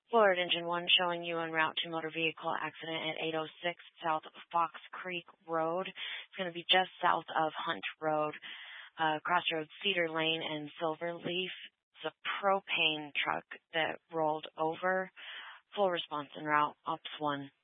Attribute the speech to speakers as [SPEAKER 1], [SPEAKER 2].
[SPEAKER 1] Florida Engine 1 showing you en route to motor vehicle accident at 806 south of Fox Creek Road. It's going to be just south of Hunt Road, crossroads Cedar Lane and Silverleaf. It's a propane truck that rolled over. Full response en route, Ops 1.